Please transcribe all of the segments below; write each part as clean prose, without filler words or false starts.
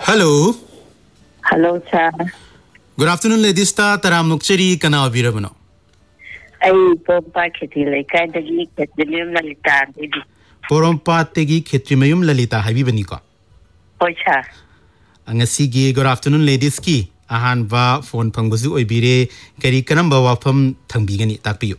Hello. Hello, sir. Good afternoon, ladies. Taram Nukcheri kana abirabano. I pompa kheti lekai dagi khetimayum lalita dedi. Porompat tegi khetrimayum lalita habibani ko. Hoi sir. Angasigi good afternoon, ladies ki. Ahan va phone phangbuzu oibire kari kanamba wafam thangbigani takpiyu.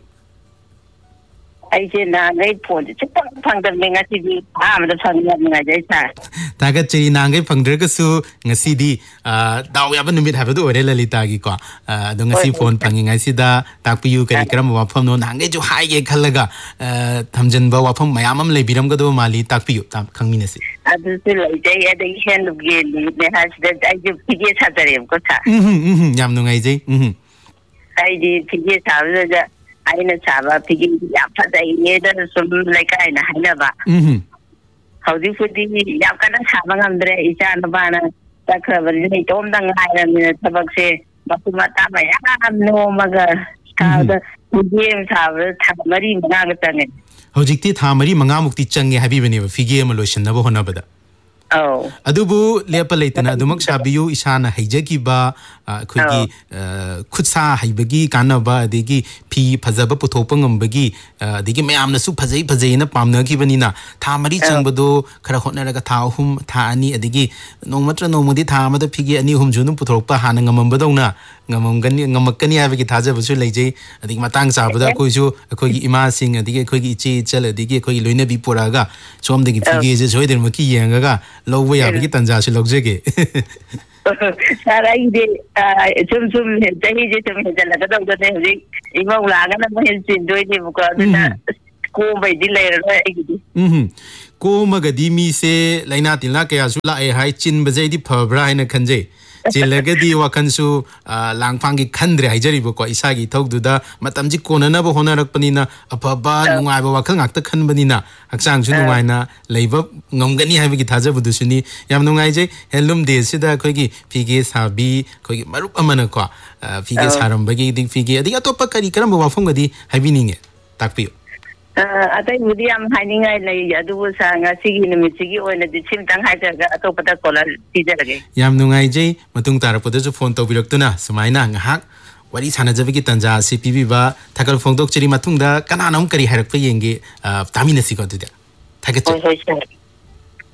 I say na ngai phone phang da menga ti di amada phang ya menga jai sir. Taga cheri nangai phangdragasu ngasidi daw yaba numit habadu ore lalita gi ko. Do ngasi phone phangi ngasi da takpiyu kari kanamba wafam no nangai jo haige khallaga thamjanba wafam mayamam leibiram gado mali takpiyu tam khangminasi. Adu se lai jai ada hen ge ni ne has da ai ju pige sadare ko sir. Yam nungai jai. Ai di pige sabda aina saba pigi ya phadai ne da sum lekai na haina ba. Howdy fudi ya kana saba ngamdre isa na bana takrabari ni tom dang haina ni tabak se bakumata ba ya no maga kada game saba thamari mga tane. Hojikti thamari manga mukti change habibani fige amalotion na bohona bada. Oh. Adubu lepa leitana adumak sabiyu isana haijaki ba khudi khutsa haibagi kanaba adigi phi phajaba puthopang ngambagi adigi mayamna su phajai phajai na pamna ki banina thamari changbado khara hotna raga tha hum tha ani adigi nomatra nomudi tha amada phigi ani hum junum puthokpa hana ngamambadona ngamakani habagi thaja busu leijai adigi matang sabada koisu akogi ima sing adigi akogi ichi chal adigi akogi loina bi poraga somdagi phigi je soider maki yengaga lowa yabagi tanja se logjege Sarai de chum tahi je chum jala ka dog de ji imong laga na mo hin sin doi ni ko na ko bai di le ro ai gi ko magadi mi se laina tilna kaya su la ai hai chin bajai di phabra haina khanje chilagadi wakansu langphangi khandre haijari bo ko isagi thogduda matamji konana bo honarak panina apaba nungai ba wakhal ngakta khanbanina hakchang su nungai na leiba ngamgani habigi thajabudu suni yam nungai je helum de sida khoigi pige sabi khoigi marup amana ko pige sarambagi dik pige adi atopa kari karam ba wafongadi habininge takpiyo atai mudiam hainingai lai adu sa ngasigi nimitigi oina di chim tang hajaga atopata kola tijarage yam nungai je matung tarapoda ju phone to bilaktuna sumaina ngahak wari sanajabigi tanja si pibi ba thakal phongdok chiri matungda kananam kari harakpa yenge tamina sikotida thakach